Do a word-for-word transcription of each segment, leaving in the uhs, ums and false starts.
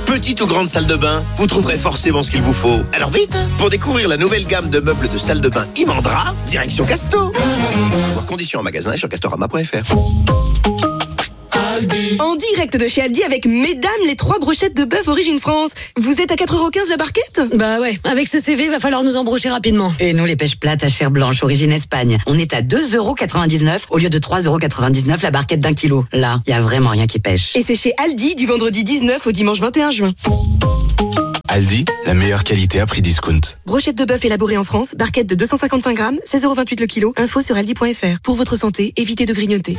Petite ou grande salle de bain, vous trouverez forcément ce qu'il vous faut. Alors vite, pour découvrir la nouvelle gamme de meubles de salle de bain Imandra, direction Casto. Voir conditions en magasin et sur castorama point f r. En direct de chez Aldi avec mesdames les trois brochettes de bœuf origine France. Vous êtes à quatre euros quinze la barquette ? Bah ouais, avec ce C V, va falloir nous embrocher rapidement. Et nous, les pêches plates à chair blanche origine Espagne. On est à deux euros quatre-vingt-dix-neuf au lieu de trois euros quatre-vingt-dix-neuf la barquette d'un kilo. Là, il y a vraiment rien qui pêche. Et c'est chez Aldi du vendredi dix-neuf au dimanche vingt et un juin. Aldi, la meilleure qualité à prix discount. Brochette de bœuf élaborée en France, barquette de deux cent cinquante-cinq grammes, seize euros vingt-huit le kilo. Info sur aldi point f r. Pour votre santé, évitez de grignoter.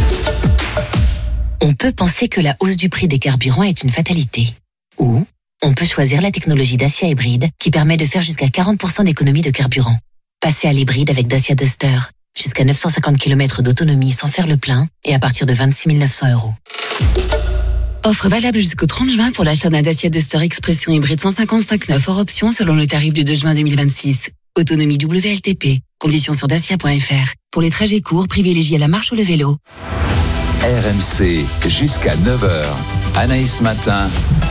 On peut penser que la hausse du prix des carburants est une fatalité. Ou on peut choisir la technologie Dacia Hybride qui permet de faire jusqu'à quarante pour cent d'économie de carburant. Passez à l'hybride avec Dacia Duster. Jusqu'à neuf cent cinquante kilomètres d'autonomie sans faire le plein et à partir de vingt-six mille neuf cents euros. Offre valable jusqu'au trente juin pour l'achat d'un Dacia Duster Expression hybride cent cinquante-cinq neuf hors option selon le tarif du deux juin deux mille vingt-six. Autonomie W L T P. Conditions sur dacia point f r. Pour les trajets courts, privilégiez la marche ou le vélo. R M C jusqu'à neuf heures. Anaïs Matin.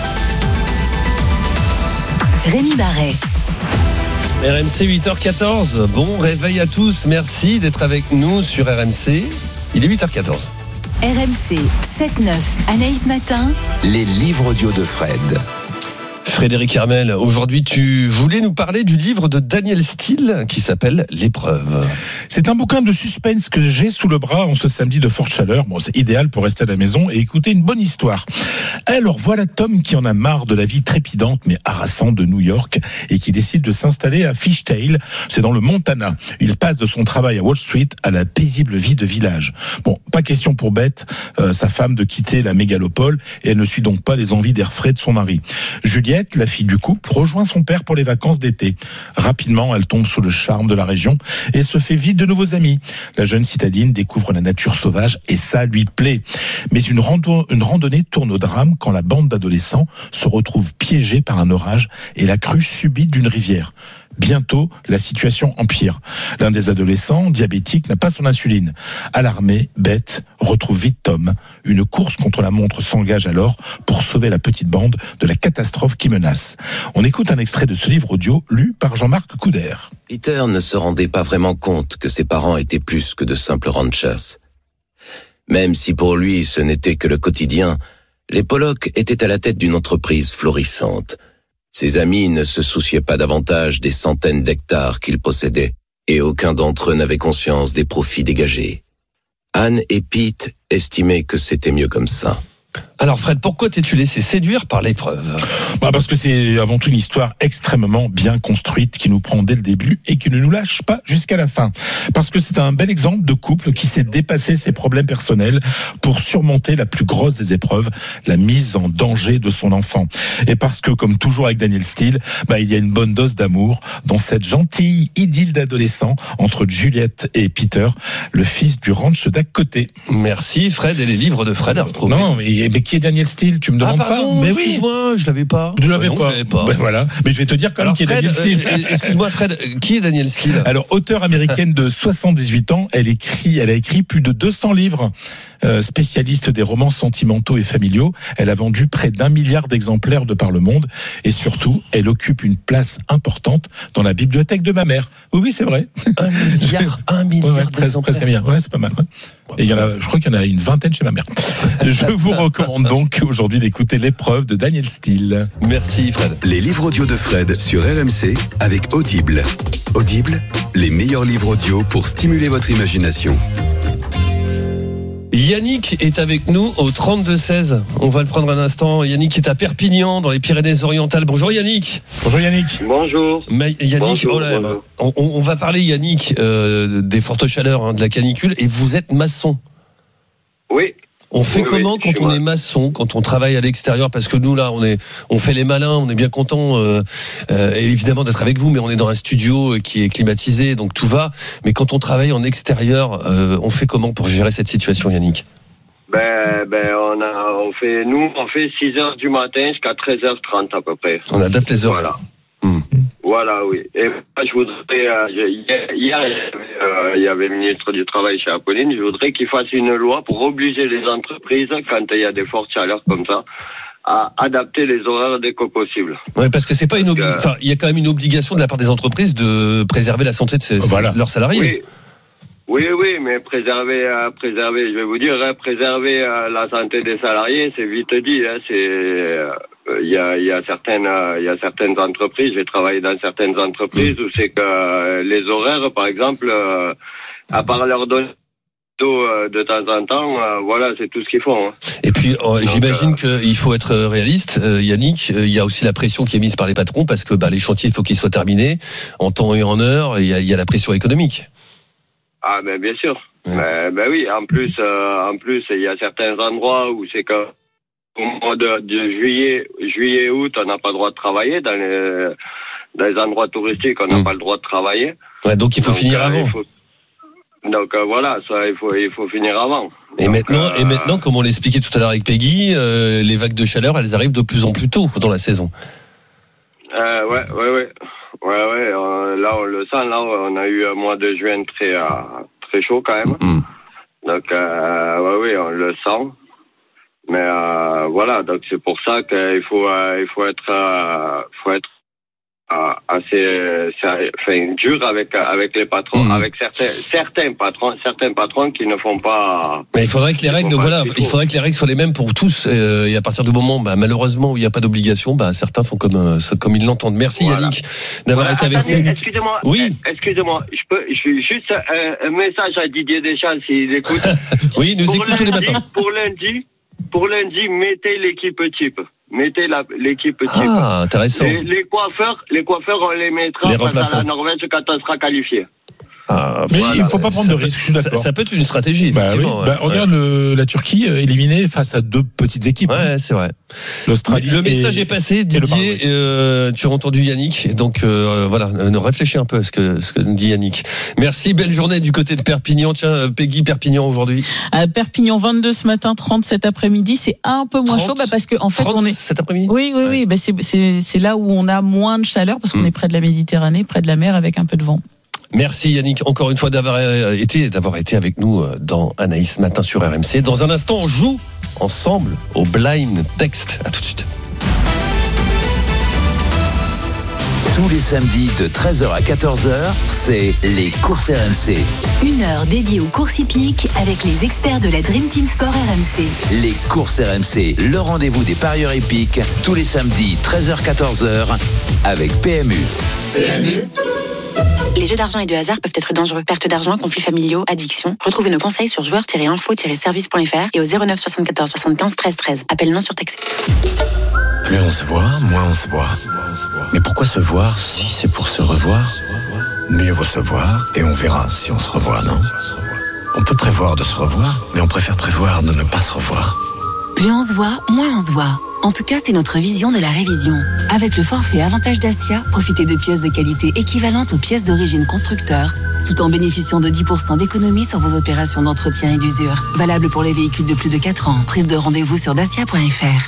Rémi Barret. R M C huit heures quatorze. Bon réveil à tous. Merci d'être avec nous sur R M C. Il est huit heures quatorze. R M C sept neuf. Anaïs Matin. Les livres audio de Fred. Frédéric Hermel, aujourd'hui tu voulais nous parler du livre de Daniel Steele qui s'appelle L'épreuve. C'est un bouquin de suspense que j'ai sous le bras en ce samedi de forte chaleur. Bon, c'est idéal pour rester à la maison et écouter une bonne histoire. Alors voilà Tom qui en a marre de la vie trépidante mais harassante de New York et qui décide de s'installer à Fishtail, c'est dans le Montana. Il passe de son travail à Wall Street à la paisible vie de village. Bon, pas question pour Beth, euh, sa femme, de quitter la mégalopole et elle ne suit donc pas les envies d'air frais de son mari. Juliette, la fille du couple, rejoint son père pour les vacances d'été. Rapidement, elle tombe sous le charme de la région et se fait vite de nouveaux amis. La jeune citadine découvre la nature sauvage et ça lui plaît. Mais une, rando- une randonnée tourne au drame quand la bande d'adolescents se retrouve piégée par un orage et la crue subite d'une rivière. Bientôt, la situation empire. L'un des adolescents, diabétique, n'a pas son insuline. Alarmée, Beth retrouve vite Tom. Une course contre la montre s'engage alors pour sauver la petite bande de la catastrophe qui menace. On écoute un extrait de ce livre audio lu par Jean-Marc Couder. Peter ne se rendait pas vraiment compte que ses parents étaient plus que de simples ranchers. Même si pour lui ce n'était que le quotidien, les Pollock étaient à la tête d'une entreprise florissante. Ses amis ne se souciaient pas davantage des centaines d'hectares qu'ils possédaient, et aucun d'entre eux n'avait conscience des profits dégagés. Anne et Pete estimaient que c'était mieux comme ça. Alors Fred, pourquoi t'es-tu laissé séduire par l'épreuve ? Bah parce que c'est avant tout une histoire extrêmement bien construite qui nous prend dès le début et qui ne nous lâche pas jusqu'à la fin. Parce que c'est un bel exemple de couple qui sait dépasser ses problèmes personnels pour surmonter la plus grosse des épreuves, la mise en danger de son enfant. Et parce que, comme toujours avec Daniel Steele, bah il y a une bonne dose d'amour dans cette gentille idylle d'adolescents entre Juliette et Peter, le fils du ranch d'à côté. Merci Fred, et les livres de Fred à retrouver. Non, mais, mais qui est Daniel Steele ? Tu me demandes ah, pardon, pas ? Mais excuse-moi, oui. je l'avais pas. Tu l'avais non, pas. Je l'avais pas. Ben voilà. Mais je vais te dire quand même Alors, qui est Fred, Daniel Steele. Euh, excuse-moi Fred, qui est Daniel Steele ? Alors, auteure américaine de soixante-dix-huit ans, elle écrit, elle a écrit plus de deux cents livres. Euh, spécialiste des romans sentimentaux et familiaux, elle a vendu près d'un milliard d'exemplaires de par le monde et surtout, elle occupe une place importante dans la bibliothèque de ma mère. Oui, oui, c'est vrai. Un milliard, un milliard ouais, ouais, presque, presque un milliard. Ouais, c'est pas mal. Ouais. Et il y en a, je crois qu'il y en a une vingtaine chez ma mère. Je vous recommande donc aujourd'hui d'écouter L'épreuve de Daniel Steele. Merci Fred. Les livres audio de Fred sur R M C avec Audible. Audible, les meilleurs livres audio pour stimuler votre imagination. Yannick est avec nous au trente-deux seize. On va le prendre un instant. Yannick est à Perpignan, dans les Pyrénées-Orientales. Bonjour Yannick. Bonjour Yannick. Bonjour. Mais Yannick, bonjour, oh là, bonjour. On, on va parler Yannick euh, des fortes chaleurs, hein, de la canicule. Et vous êtes maçon. Oui. On fait oui, comment oui, quand on moi. est maçon, quand on travaille à l'extérieur ? Parce que nous là, on est, on fait les malins, on est bien content, euh, euh, évidemment d'être avec vous, mais on est dans un studio qui est climatisé, donc tout va. Mais quand on travaille en extérieur, euh, on fait comment pour gérer cette situation, Yannick ? Ben, ben, on a, on fait, nous, on fait six heures du matin jusqu'à treize heures trente à peu près. On adapte les heures. Voilà. Mmh. Voilà, oui. Et moi, je voudrais, euh, hier, hier euh, il y avait le ministre du Travail chez Apolline, je voudrais qu'il fasse une loi pour obliger les entreprises, quand il y a des fortes chaleurs comme ça, à adapter les horaires dès que possible. Ouais, parce que c'est pas une obli- euh, enfin, il y a quand même une obligation de la part des entreprises de préserver la santé de, ses, Voilà. de leurs salariés. Oui. Oui, oui, mais préserver, euh, préserver, je vais vous dire, hein, préserver euh, la santé des salariés, c'est vite dit. Hein, c'est, il euh, y a, il y a certaines, il euh, y a certaines entreprises. J'ai travaillé dans certaines entreprises mmh. où c'est que euh, les horaires, par exemple, euh, à part leur donner euh, de temps en temps, euh, voilà, c'est tout ce qu'ils font. Hein. Et puis, euh, Donc, j'imagine euh, qu'il faut être réaliste, euh, Yannick. Il y a aussi la pression qui est mise par les patrons parce que bah, les chantiers, il faut qu'ils soient terminés en temps et en heure. Il y a, il y a la pression économique. Ah ben bien sûr. Ouais. Ben, ben oui, en plus, euh, en plus, il y a certains endroits où c'est que au mois de, de juillet, juillet, août, on n'a pas le droit de travailler dans les, dans les endroits touristiques, on n'a mmh. pas le droit de travailler. Ouais, donc il faut donc, finir euh, avant. Faut, donc euh, voilà, ça, il faut, il faut finir avant. Et donc, maintenant, euh, et maintenant, comme on l'expliquait tout à l'heure avec Peggy, euh, les vagues de chaleur, elles arrivent de plus en plus tôt dans la saison. Euh, ouais, ouais, ouais. Ouais, ouais, euh, là on le sent, là on a eu un mois de juin très, euh, très chaud quand même. Mmh. Donc, euh, ouais, oui, on le sent. Mais euh, voilà, donc c'est pour ça qu'il faut, euh, il faut être, euh, faut être euh, assez, enfin, dur avec avec les patrons, mmh. avec certains, certains patrons, certains patrons qui ne font pas. Mais il faudrait que les règles, voilà, il faudrait que les règles soient les mêmes pour tous. Euh, et à partir du moment, bah, malheureusement, où il n'y a pas d'obligation, bah, certains font comme euh, comme ils l'entendent. Merci voilà. Yannick d'avoir voilà, été attendez, avec nous. Excusez-moi. Oui. Excusez-moi. Je peux, je suis juste un, un message à Didier Deschamps s'il écoute. Oui, il nous pour écoute lundi, tous les matins. Pour lundi, pour lundi, mettez l'équipe type. Mettez la, l'équipe type. Ah, intéressant. Les, les coiffeurs, les coiffeurs, on les mettra les face à la Norvège quand on sera qualifié. Ah, mais voilà, il ne faut pas prendre de risque, je suis d'accord. Ça, ça peut être une stratégie, effectivement. Bah oui. bah, ouais. Regarde le, la Turquie éliminée face à deux petites équipes. Ouais, hein. C'est vrai. L'Australie. Le message et, est passé, Didier. Euh, tu as entendu Yannick. Donc euh, voilà, euh, réfléchis un peu à ce que, ce que nous dit Yannick. Merci, belle journée du côté de Perpignan. Tiens, Peggy, Perpignan aujourd'hui. À Perpignan, vingt-deux ce matin, trente cet après-midi. C'est un peu moins trente, chaud bah, parce qu'en en fait, trente on est. Cet après-midi Oui, oui, ouais. oui. Bah, c'est, c'est, c'est là où on a moins de chaleur parce qu'on mmh. est près de la Méditerranée, près de la mer avec un peu de vent. Merci Yannick, encore une fois d'avoir été, d'avoir été avec nous dans Anaïs Matin sur R M C. Dans un instant, on joue ensemble au blind text. À tout de suite. Tous les samedis de treize heures à quatorze heures, c'est les courses R M C. Une heure dédiée aux courses hippiques avec les experts de la Dream Team Sport R M C. Les courses R M C, le rendez-vous des parieurs hippiques, tous les samedis treize heures à quatorze heures avec P M U. P M U. Les jeux d'argent et de hasard peuvent être dangereux. Perte d'argent, conflits familiaux, addiction. Retrouvez nos conseils sur joueurs tiret info tiret service point f r et au zéro neuf soixante-quatorze soixante-quinze treize treize. Appel non surtaxé. Plus on se voit, moins on se voit. Mais pourquoi se voir si c'est pour se revoir ? Mieux vaut se voir et on verra si on se revoit, non ? On peut prévoir de se revoir, mais on préfère prévoir de ne pas se revoir. Plus on se voit, moins on se voit. En tout cas, c'est notre vision de la révision. Avec le forfait Avantage Dacia, profitez de pièces de qualité équivalentes aux pièces d'origine constructeur, tout en bénéficiant de dix pour cent d'économie sur vos opérations d'entretien et d'usure. Valable pour les véhicules de plus de quatre ans. Prise de rendez-vous sur dacia point f r.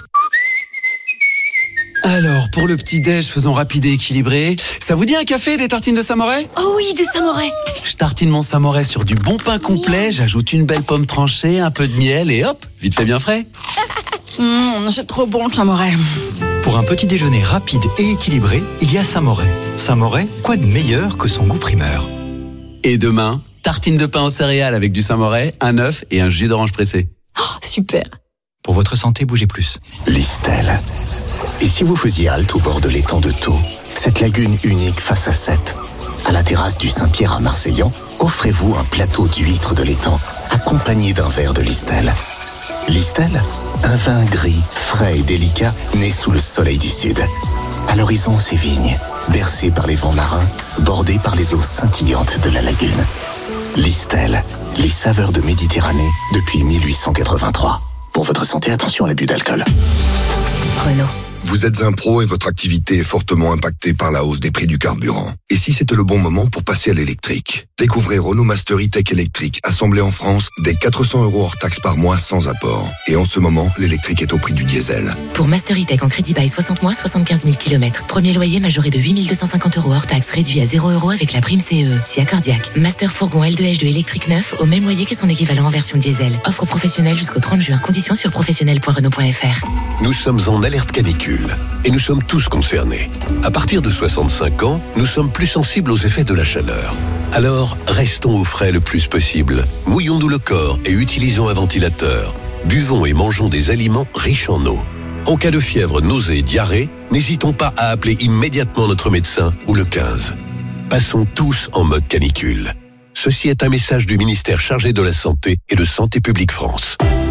Alors, pour le petit-déj, faisons rapide et équilibré. Ça vous dit un café, des tartines de Saint-Moret ? Oh oui, du Saint-Moret. Je tartine mon Saint-Moret sur du bon pain complet, j'ajoute une belle pomme tranchée, un peu de miel et hop, vite fait bien frais. Mmh, c'est trop bon le Saint-Moret. Pour un petit déjeuner rapide et équilibré, il y a Saint-Moret. Saint-Moret, quoi de meilleur que son goût primeur ? Et demain, tartine de pain aux céréales avec du Saint-Moret, un œuf et un jus d'orange pressé. Oh, super. Pour votre santé, bougez plus. Listel. Et si vous faisiez halte au bord de l'étang de Thau, cette lagune unique face à Sète, à la terrasse du Saint-Pierre à Marseillan, offrez-vous un plateau d'huîtres de l'étang, accompagné d'un verre de Listel. Listel, un vin gris, frais et délicat, né sous le soleil du sud. À l'horizon, ces vignes, bercées par les vents marins, bordées par les eaux scintillantes de la lagune. Listel, les saveurs de Méditerranée depuis mille huit cent quatre-vingt-trois. Pour votre santé, attention à l'abus d'alcool. Renault. Vous êtes un pro et votre activité est fortement impactée par la hausse des prix du carburant. Et si c'était le bon moment pour passer à l'électrique ? Découvrez Renault Master E-Tech électrique, assemblé en France, dès quatre cents euros hors taxe par mois sans apport. Et en ce moment, l'électrique est au prix du diesel. Pour Master E-Tech en crédit bail soixante mois, soixante-quinze mille kilomètres. Premier loyer majoré de huit mille deux cent cinquante euros hors taxe, réduit à zéro euros avec la prime C E E. Si accordiaque. Master fourgon L deux H deux électrique neuf au même loyer que son équivalent en version diesel. Offre professionnelle jusqu'au trente juin. Conditions sur professionnel point renault point f r. Nous sommes en alerte canicule et nous sommes tous concernés. À partir de soixante-cinq ans, nous sommes plus sensibles aux effets de la chaleur. Alors, restons au frais le plus possible. Mouillons-nous le corps et utilisons un ventilateur. Buvons et mangeons des aliments riches en eau. En cas de fièvre, nausée, diarrhée, n'hésitons pas à appeler immédiatement notre médecin ou le quinze. Passons tous en mode canicule. Ceci est un message du ministère chargé de la Santé et de Santé publique France.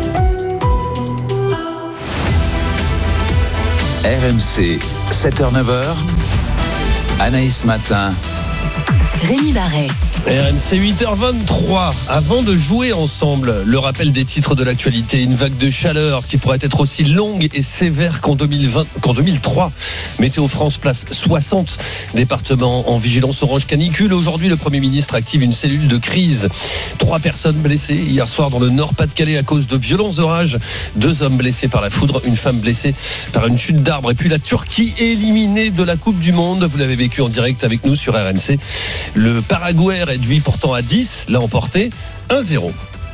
R M C, sept heures neuf heures. Anaïs Matin. Rémi Barret. R M C huit heures vingt-trois. Avant de jouer ensemble, le rappel des titres de l'actualité. Une vague de chaleur qui pourrait être aussi longue et sévère qu'en deux mille vingt, qu'en deux mille trois. Météo France place soixante départements en vigilance orange canicule. Aujourd'hui, le Premier ministre active une cellule de crise. Trois personnes blessées hier soir dans le Nord-Pas-de-Calais à cause de violents orages. Deux hommes blessés par la foudre, une femme blessée par une chute d'arbre. Et puis la Turquie éliminée de la Coupe du Monde. Vous l'avez vécu en direct avec nous sur R M C. Le Paraguay réduit pourtant à dix, l'a emporté un zéro.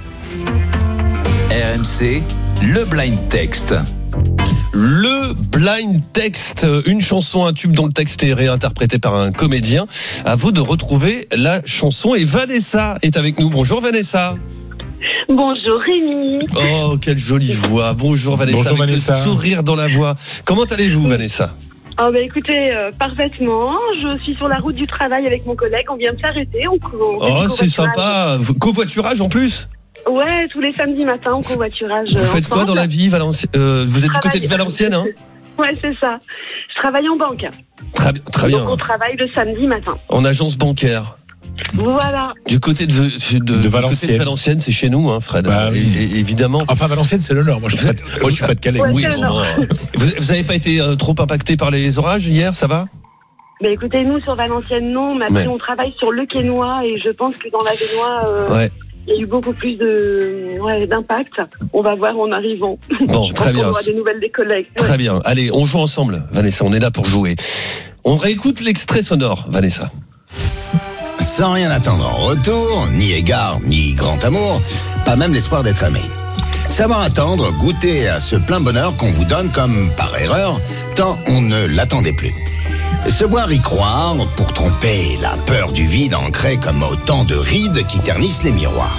R M C, le blind text. Le blind text, une chanson, un tube dont le texte est réinterprété par un comédien. À vous de retrouver la chanson. Et Vanessa est avec nous. Bonjour Vanessa. Bonjour Rémi. Oh, quelle jolie voix. Bonjour Vanessa. Bonjour avec Vanessa. Le sourire dans la voix. Comment allez-vous Vanessa ? Oh bah écoutez, euh, parfaitement. Je suis sur la route du travail avec mon collègue. On vient de s'arrêter. On, on oh, c'est sympa. Covoiturage en plus ? Ouais, tous les samedis matins, on covoiturage. Vous faites quoi dans la vie, Valenci... euh, Vous êtes du côté de Valenciennes, hein ? Ouais, c'est ça. Je travaille en banque. Très, très bien. Donc on travaille le samedi matin. En agence bancaire. Voilà. Du côté de, de, de, de Valenciennes. Côté de Valenciennes, c'est chez nous, hein, Fred. Bah, oui. et, et, évidemment. Enfin, Valenciennes, c'est le Nord. Moi, je suis pas, de, moi, je suis pas de Calais. Ouais, oui, bon, vous, vous avez pas été euh, trop impacté par les orages hier, ça va ? Bah écoutez, nous sur Valenciennes, non. Mais après, mais... on travaille sur le Quesnoy et je pense que dans la Quesnoy, euh, ouais. il y a eu beaucoup plus de, ouais, d'impact. On va voir en arrivant. Bon, je très pense bien. On aura des nouvelles des collègues. Très ouais. bien. Allez, on joue ensemble, Vanessa. On est là pour jouer. On réécoute l'extrait sonore, Vanessa. Sans rien attendre en retour, ni égard, ni grand amour, pas même l'espoir d'être aimé. Savoir attendre, goûter à ce plein bonheur qu'on vous donne comme par erreur, tant on ne l'attendait plus. Se voir y croire pour tromper la peur du vide ancrée comme autant de rides qui ternissent les miroirs.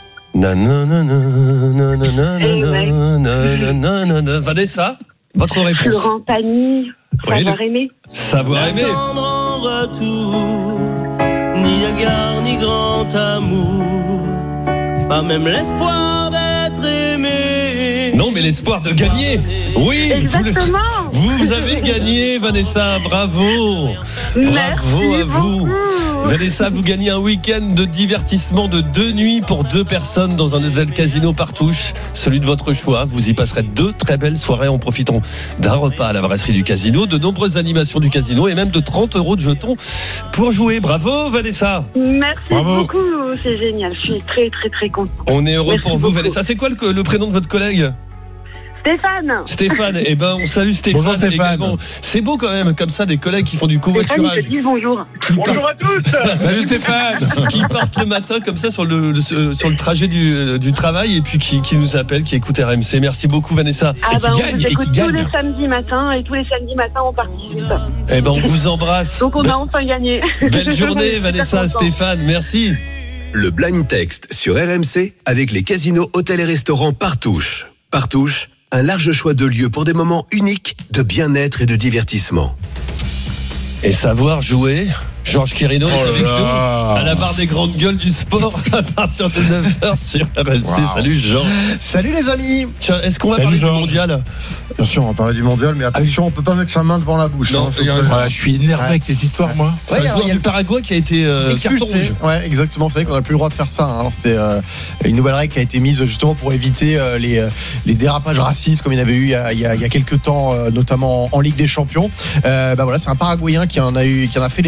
Vanessa, votre réponse. Laurent Pagny, savoir oui, aimer. Savoir aimer. En retour, ni égard ni grand amour, pas même l'espoir d'être aimé. Non, mais l'espoir de gagner. Oui, exactement. Vous, le, vous avez gagné, Vanessa. Bravo. Merci Bravo à vous. beaucoup. Vanessa, vous gagnez un week-end de divertissement de deux nuits pour deux personnes dans un hôtel Casino Partouche, celui de votre choix. Vous y passerez deux très belles soirées en profitant d'un repas à la brasserie du Casino, de nombreuses animations du Casino et même de trente euros de jetons pour jouer. Bravo, Vanessa. Merci Bravo. beaucoup. C'est génial. Je suis très, très, très contente. On est heureux Merci pour vous, beaucoup. Vanessa. C'est quoi le, le prénom de votre collègue ? Stéphane. Stéphane, eh ben on salue Stéphane. Bonjour Stéphane. Également. C'est beau quand même, comme ça, des collègues qui font du covoiturage. Stéphane, dis bonjour. Qui bonjour partent... à tous. Salut Stéphane. Qui partent le matin comme ça sur le, le sur le trajet du, du travail et puis qui, qui nous appellent, qui écoutent R M C. Merci beaucoup Vanessa. Ah et bah, qui on gagne, vous et écoute qui tous gagne. les samedis matins et tous les samedis matins on participe. Eh ben on vous embrasse. Donc on Be- a enfin gagné. Belle journée Vanessa, Stéphane, merci. Le blind text sur R M C avec les casinos, hôtels et restaurants Partouche. Partouche, un large choix de lieux pour des moments uniques de bien-être et de divertissement. Et savoir jouer, Georges Quirino est Oh là avec là. nous à la barre des grandes gueules du sport à partir de neuf heures sur R M C. Wow. Salut Georges. Salut les amis. Tiens, est-ce qu'on va Salut, parler Georges. du mondial ? Bien sûr, on va parler du mondial, mais attention, on peut pas mettre sa main devant la bouche. Non, hein, il y a un- faut- Je suis énervé Ouais. avec tes histoires, moi. C'est Ouais, un alors, joueur il y a- du Paraguay qui a été euh, carton expulsé. rouge. Ouais, exactement. Vous savez qu'on n'a plus le droit de faire ça. hein. Alors c'est euh, une nouvelle règle qui a été mise justement pour éviter euh, les, euh, les dérapages racistes comme il y en avait eu il y a, il y a, il y a quelques temps, euh, notamment en, en Ligue des Champions. Euh, bah voilà, c'est un Paraguayen qui en a eu, qui en a fait les, les,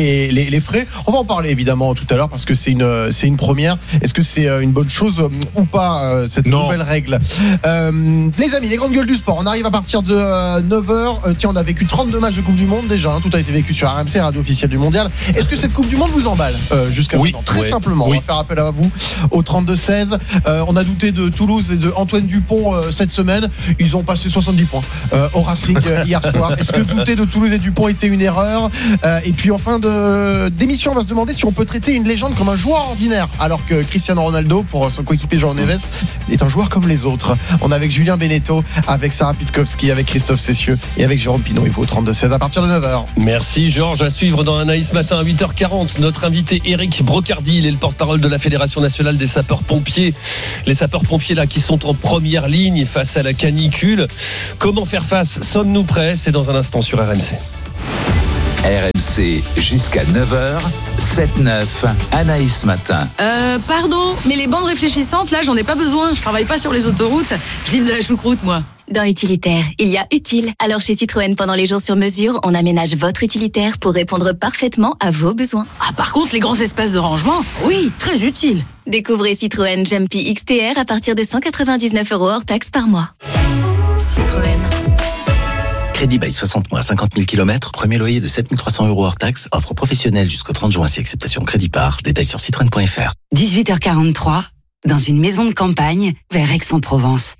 les, les frais. On va en parler évidemment tout à l'heure parce que c'est une, c'est une première. Est-ce que c'est une bonne chose ou pas, cette non. nouvelle règle? euh, Les amis, les grandes gueules du sport, on arrive à partir de euh, neuf heures. Euh, tiens, on a vécu trente-deux matchs de Coupe du Monde déjà, hein, tout a été vécu sur R M C, radio officielle du Mondial. Est-ce que cette Coupe du Monde vous emballe euh, jusqu'à oui, maintenant? Très oui, simplement, oui. On va faire appel à vous au trente-deux seize. Euh, on a douté de Toulouse et de Antoine Dupont euh, cette semaine. Ils ont passé soixante-dix points euh, au Racing euh, hier soir. Est-ce que douter de Toulouse et Dupont était une erreur? euh, Et puis en fin de, d'émission, on va se demander si on peut traiter une légende comme un joueur ordinaire, alors que Cristiano Ronaldo, pour son coéquipier Jean Neves, est un joueur comme les autres. On est avec Julien Beneteau, avec Sarah Pitkowski, avec Christophe Cessieux et avec Jérôme Pinot. Il faut au trente-deux seize à partir de neuf heures. Merci Georges. À suivre dans Anaïs Matin à huit heures quarante. Notre invité Éric Brocardi, il est le porte-parole de la Fédération nationale des sapeurs-pompiers. Les sapeurs-pompiers là qui sont en première ligne face à la canicule. Comment faire face? Sommes-nous prêts? C'est dans un instant sur R M C. R M C jusqu'à neuf heures, sept neuf, Anaïs Matin. Euh, pardon, mais les bandes réfléchissantes, là, j'en ai pas besoin. Je travaille pas sur les autoroutes. Je livre de la choucroute, moi. Dans Utilitaire, il y a utile. Alors chez Citroën, pendant les jours sur mesure, on aménage votre utilitaire pour répondre parfaitement à vos besoins. Ah, par contre, les grands espaces de rangement, oui, très utile. Découvrez Citroën Jumpy X T R à partir de cent quatre-vingt-dix-neuf euros hors taxe par mois. Citroën. Crédit bail soixante mois, cinquante mille kilomètres, premier loyer de sept mille trois cents euros hors taxe, offre professionnelle jusqu'au trente juin si acceptation crédit par, détail sur citroën point f r. dix-huit heures quarante-trois, dans une maison de campagne, vers Aix-en-Provence.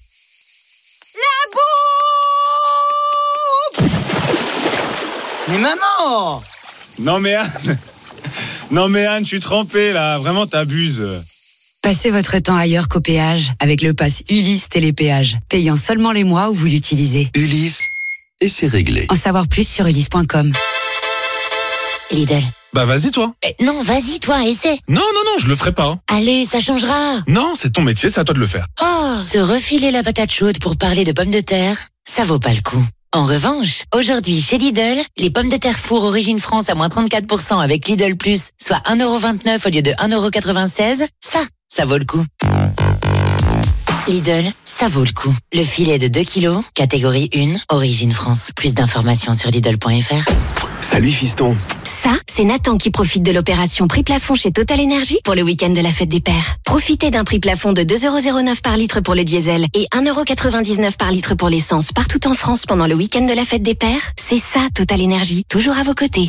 La bouffe! Mais maman! Non mais Anne, non mais Anne, je suis trempé là, vraiment t'abuses. Passez votre temps ailleurs qu'au péage avec le pass Ulysse Télépéage, payant seulement les mois où vous l'utilisez. Ulysse, et c'est réglé. En savoir plus sur ulysse point com. Lidl. Bah vas-y toi. Eh, non, vas-y toi, essaie. Non, non, non, je le ferai pas. Hein. Allez, ça changera. Non, c'est ton métier, c'est à toi de le faire. Oh, se refiler la patate chaude pour parler de pommes de terre, ça vaut pas le coup. En revanche, aujourd'hui chez Lidl, les pommes de terre four origine France à moins trente-quatre pour cent avec Lidl Plus, soit un euro vingt-neuf au lieu de un euro quatre-vingt-seize, ça, ça vaut le coup. Lidl, ça vaut le coup. Le filet de deux kilos, catégorie un, origine France. Plus d'informations sur Lidl point f r. Salut fiston. Ça, c'est Nathan qui profite de l'opération prix plafond chez Total Energy pour le week-end de la fête des pères. Profitez d'un prix plafond de deux euros zéro neuf par litre pour le diesel et un euro quatre-vingt-dix-neuf par litre pour l'essence partout en France pendant le week-end de la fête des pères. C'est ça, Total Energy, toujours à vos côtés.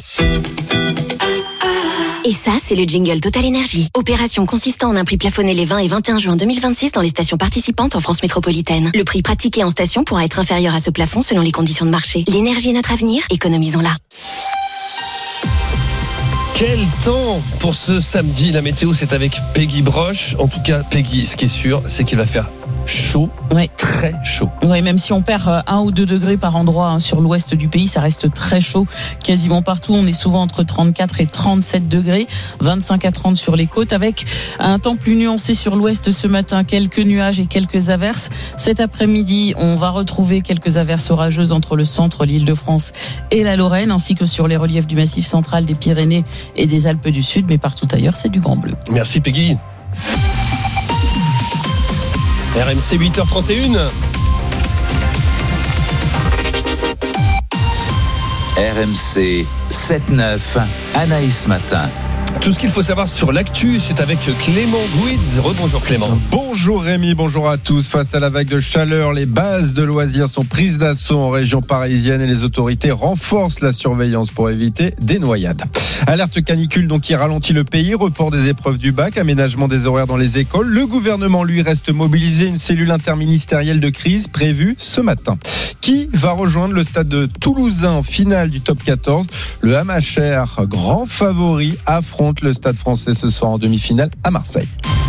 Et ça, c'est le jingle Total Energy. Opération consistant en un prix plafonné les vingt et vingt et un juin deux mille vingt-six dans les stations participantes en France métropolitaine. Le prix pratiqué en station pourra être inférieur à ce plafond selon les conditions de marché. L'énergie est notre avenir, économisons-la. Quel temps pour ce samedi. La météo, c'est avec Peggy Broche. En tout cas, Peggy, ce qui est sûr, c'est qu'il va faire chaud, oui. Très chaud. Oui, même si on perd un ou deux degrés par endroit hein, sur l'ouest du pays, ça reste très chaud quasiment partout. On est souvent entre trente-quatre et trente-sept degrés, vingt-cinq à trente sur les côtes, avec un temps plus nuancé sur l'ouest ce matin, quelques nuages et quelques averses. Cet après-midi, on va retrouver quelques averses orageuses entre le centre, l'Île-de-France et la Lorraine, ainsi que sur les reliefs du Massif central, des Pyrénées et des Alpes du Sud, mais partout ailleurs, c'est du grand bleu. Merci Peggy. R M C huit heures trente et une. R M C sept neuf, Anaïs Matin. Tout ce qu'il faut savoir sur l'actu, c'est avec Clément Gouids. Rebonjour Clément. Bonjour Rémi, bonjour à tous. Face à la vague de chaleur, les bases de loisirs sont prises d'assaut en région parisienne et les autorités renforcent la surveillance pour éviter des noyades. Alerte canicule donc qui ralentit le pays, report des épreuves du bac, aménagement des horaires dans les écoles. Le gouvernement lui reste mobilisé, une cellule interministérielle de crise prévue ce matin. Qui va rejoindre le stade de Toulousain en finale du top quatorze? Le Ham H R, grand favori, affronte le Stade français ce soir en demi-finale à Marseille.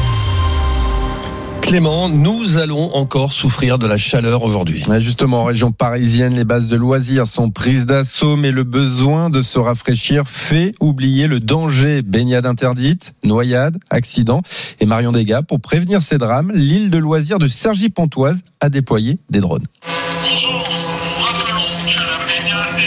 Clément, nous allons encore souffrir de la chaleur aujourd'hui. Justement, en région parisienne, les bases de loisirs sont prises d'assaut, mais le besoin de se rafraîchir fait oublier le danger. Baignade interdite, noyade, accident. Et Marion Degas, pour prévenir ces drames, l'île de loisirs de Cergy-Pontoise a déployé des drones. Bonjour, nous vous rappelons que la baignade est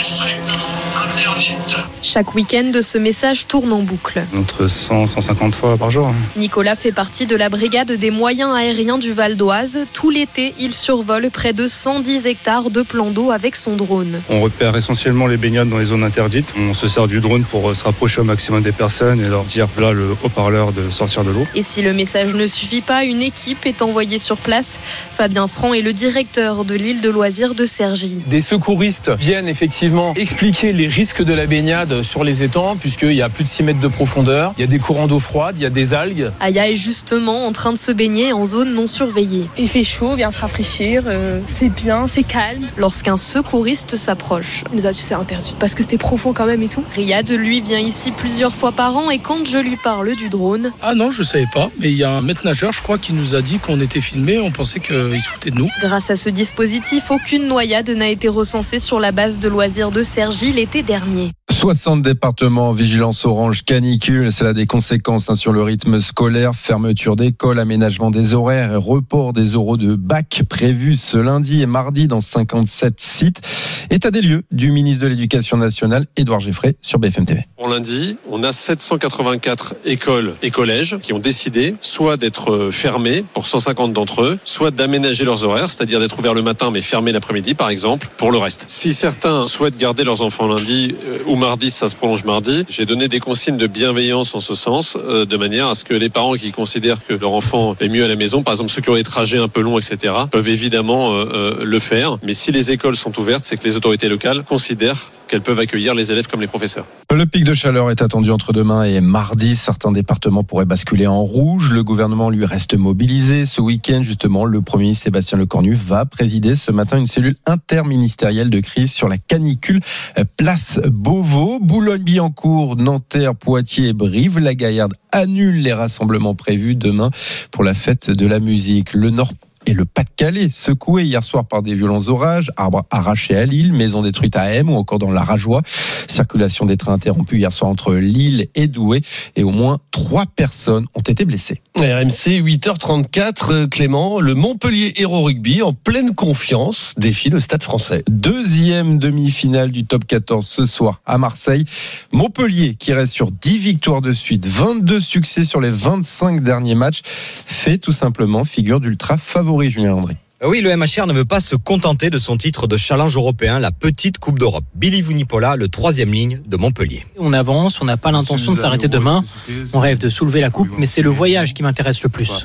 Chaque week-end, ce message tourne en boucle. Entre cent et cent cinquante fois par jour. Nicolas fait partie de la brigade des moyens aériens du Val d'Oise. Tout l'été, il survole près de cent dix hectares de plans d'eau avec son drone. On repère essentiellement les baignades dans les zones interdites. On se sert du drone pour se rapprocher au maximum des personnes et leur dire là le haut-parleur de sortir de l'eau. Et si le message ne suffit pas, une équipe est envoyée sur place. Fabien Franc est le directeur de l'île de loisirs de Cergy. Des secouristes viennent effectivement expliquer les risques de la baignade sur les étangs, puisqu'il y a plus de six mètres de profondeur, il y a des courants d'eau froide, il y a des algues. Aya est justement en train de se baigner en zone non surveillée. Il fait chaud, vient se rafraîchir, euh, c'est bien, c'est calme. Lorsqu'un secouriste s'approche. Il nous a dit c'est interdit, parce que c'était profond quand même et tout. Riyad, lui, vient ici plusieurs fois par an et quand je lui parle du drone... Ah non, je savais pas, mais il y a un maître nageur, je crois, qui nous a dit qu'on était filmés, on pensait qu'il se foutait de nous. Grâce à ce dispositif, aucune noyade n'a été recensée sur la base de loisirs de Cergy l'été dernier. soixante départements en vigilance orange canicule, cela a des conséquences hein, sur le rythme scolaire, fermeture d'écoles, aménagement des horaires, report des oraux de bac prévus ce lundi et mardi dans cinquante-sept sites. État des lieux du ministre de l'Éducation nationale, Édouard Geffray, sur B F M T V. Pour lundi, on a sept cent quatre-vingt-quatre écoles et collèges qui ont décidé soit d'être fermés pour cent cinquante d'entre eux, soit d'aménager leurs horaires, c'est-à-dire d'être ouverts le matin mais fermés l'après-midi par exemple, pour le reste. Si certains souhaitent garder leurs enfants lundi euh, ou mardi, ça se prolonge mardi, j'ai donné des consignes de bienveillance en ce sens, euh, de manière à ce que les parents qui considèrent que leur enfant est mieux à la maison, par exemple ceux qui ont des trajets un peu longs, et cetera, peuvent évidemment euh, euh, le faire. Mais si les écoles sont ouvertes, c'est que les autorités locales considèrent qu'elles peuvent accueillir les élèves comme les professeurs. Le pic de chaleur est attendu entre demain et mardi. Certains départements pourraient basculer en rouge. Le gouvernement lui reste mobilisé. Ce week-end, justement, le Premier ministre Sébastien Lecornu va présider ce matin une cellule interministérielle de crise sur la canicule. Place Beauvau, Boulogne-Billancourt, Nanterre, Poitiers et Brive-la-Gaillarde annulent les rassemblements prévus demain pour la fête de la musique. Le Nord et le Pas-de-Calais, secoué hier soir par des violents orages, arbres arrachés à Lille, maisons détruites à M ou encore dans l'Arajois. Circulation des trains interrompue hier soir entre Lille et Douai et au moins trois personnes ont été blessées. R M C, huit heures trente-quatre, Clément, le Montpellier Hérault Rugby en pleine confiance défie le Stade Français. Deuxième demi-finale du top quatorze ce soir à Marseille. Montpellier qui reste sur dix victoires de suite, vingt-deux succès sur les vingt-cinq derniers matchs, fait tout simplement figure d'ultra favori. Julien Landry. Oui, le M H R ne veut pas se contenter de son titre de challenge européen, la petite Coupe d'Europe. Billy Vunipola, le troisième ligne de Montpellier. On avance, on n'a pas l'intention de s'arrêter demain. On rêve de soulever la coupe, mais c'est le voyage qui m'intéresse le plus.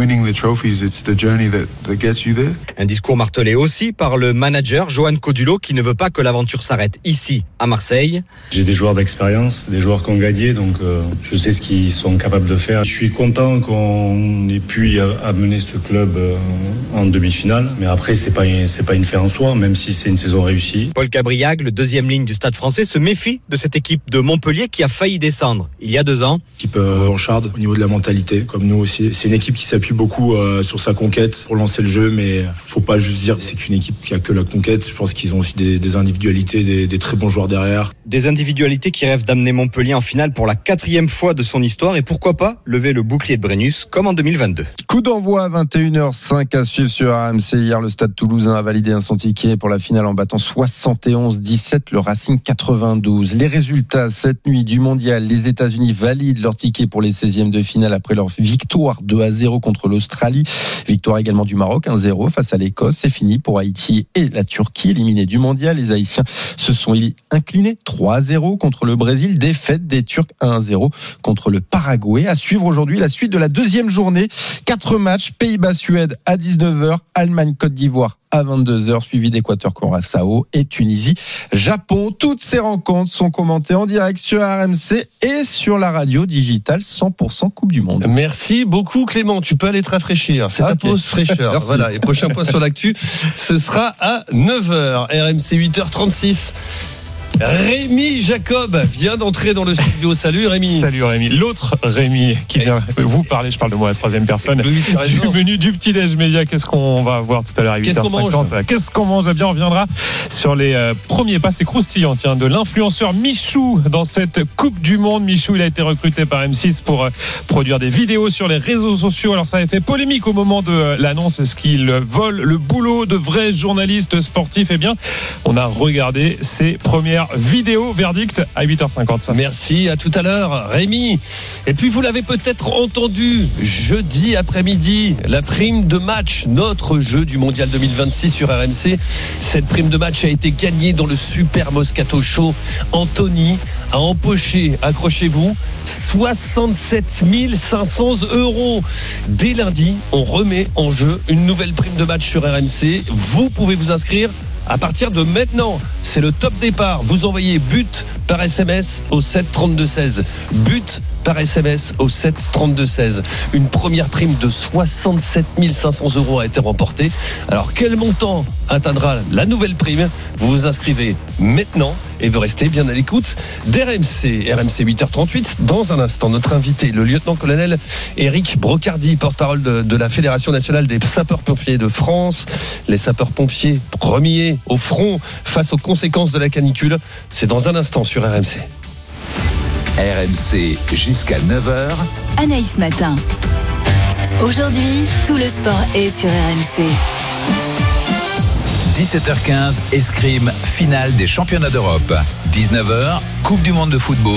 Un discours martelé aussi par le manager Johan Codulot qui ne veut pas que l'aventure s'arrête ici, à Marseille. J'ai des joueurs d'expérience, des joueurs qui ont gagné, donc euh, je sais ce qu'ils sont capables de faire. Je suis content qu'on ait pu amener ce club euh, en demi-finale. Mais après, c'est pas, c'est pas une fin en soi, même si c'est une saison réussie. Paul Cabriac, le deuxième ligne du Stade Français, se méfie de cette équipe de Montpellier qui a failli descendre il y a deux ans. Équipe euh, revancharde au niveau de la mentalité, comme nous aussi. C'est une équipe qui s'appuie beaucoup euh, sur sa conquête pour lancer le jeu, mais faut pas juste dire que c'est qu'une équipe qui a que la conquête. Je pense qu'ils ont aussi des, des individualités, des, des très bons joueurs derrière. Des individualités qui rêvent d'amener Montpellier en finale pour la quatrième fois de son histoire et pourquoi pas lever le bouclier de Brennus comme en deux mille vingt-deux. Coup d'envoi à vingt et une heures cinq à suivre sur R M C. Hier, le Stade Toulousain a validé son ticket pour la finale en battant soixante et onze dix-sept, le Racing quatre-vingt-douze. Les résultats cette nuit du mondial, les États-Unis valident leur ticket pour les seizièmes de finale après leur victoire deux à zéro contre l'Australie. Victoire également du Maroc un zéro face à l'Écosse. C'est fini pour Haïti et la Turquie, éliminés du mondial. Les Haïtiens se sont inclinés trois à zéro contre le Brésil. Défaite des Turcs un à zéro contre le Paraguay. À suivre aujourd'hui la suite de la deuxième journée. Quatre matchs, Pays-Bas-Suède à dix-neuf heures, Allemagne-Côte d'Ivoire à vingt-deux heures, suivi d'Équateur-Curaçao et Tunisie-Japon. Toutes ces rencontres sont commentées en direct sur R M C et sur la radio digitale cent pour cent Coupe du Monde. Merci beaucoup Clément, tu peux aller te rafraîchir. C'est okay. Ta pause fraîcheur. Voilà, et prochain point sur l'actu, ce sera à neuf heures. R M C huit heures trente-six. Rémi Jacob vient d'entrer dans le studio. Salut Rémi. Salut Rémi. L'autre Rémi qui vient vous parler, je parle de moi à la troisième personne, oui, du menu du petit-déj média. Qu'est-ce qu'on va voir tout à l'heure à huit heures cinquante? Qu'est-ce qu'on mange Qu'est-ce qu'on mange Eh bien, on reviendra sur les euh, premiers pas, c'est croustillant, tiens, de l'influenceur Michou dans cette Coupe du Monde. Michou, il a été recruté par M six pour euh, produire des vidéos sur les réseaux sociaux. Alors ça avait fait polémique au moment de euh, l'annonce. Est-ce qu'il vole le boulot de vrais journalistes sportifs? Eh bien, on a regardé ses premières vidéos. Verdict à huit heures cinquante-cinq. Merci, à tout à l'heure Rémi. Et puis vous l'avez peut-être entendu, jeudi après-midi, la prime de match, notre jeu du mondial deux mille vingt-six sur R M C. Cette prime de match a été gagnée dans le Super Moscato Show. Anthony a empoché, accrochez-vous, soixante-sept mille cinq cents euros. Dès lundi, on remet en jeu une nouvelle prime de match sur R M C. Vous pouvez vous inscrire à partir de maintenant. C'est le top départ. Vous envoyez but par S M S au sept trente-deux seize. But par S M S au sept trente-deux seize. Une première prime de soixante-sept mille cinq cents euros a été remportée. Alors quel montant atteindra la nouvelle prime? Vous vous inscrivez maintenant et vous restez bien à l'écoute d'R M C. R M C huit heures trente-huit. Dans un instant, notre invité, le lieutenant-colonel Éric Brocardi, porte-parole de, de la Fédération nationale des sapeurs-pompiers de France. Les sapeurs-pompiers premiers au front face aux conséquences de la canicule. C'est dans un instant sur R M C. R M C jusqu'à neuf heures. Anaïs Matin. Aujourd'hui, tout le sport est sur R M C. dix-sept heures quinze, escrime, finale des championnats d'Europe. dix-neuf heures, Coupe du monde de football.